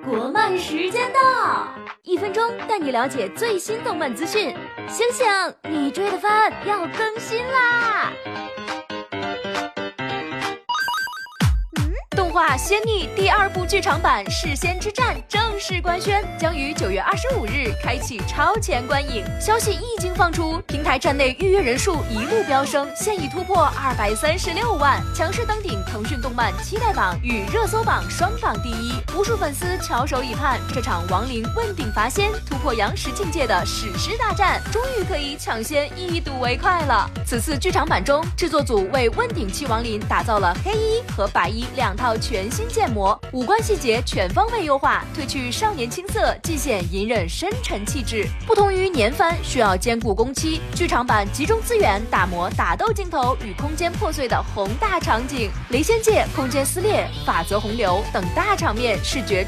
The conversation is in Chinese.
国漫时间到，1分钟带你了解最新动漫资讯。醒醒，你追的番要更新啦！动画《仙逆》第2部剧场版《弑仙之战》正式官宣，将于9月25日开启超前观影。消息一经放出，平台站内预约人数一路飙升，现已突破236万，强势登顶腾讯动漫期待榜与热搜榜双榜第一。无数粉丝翘首以盼，这场亡灵问鼎伐仙、突破阳石境界的史诗大战，终于可以抢先一睹为快了。此次剧场版中，制作组为问鼎期亡灵打造了黑衣和白衣2套全新建模，五官细节全方位优化，褪去少年青涩，尽显隐忍深沉气质。不同于年番需要兼顾工期，剧场版集中资源打磨打斗镜头与空间破碎的宏大场景，雷仙界空间撕裂、法则洪流等大场面视觉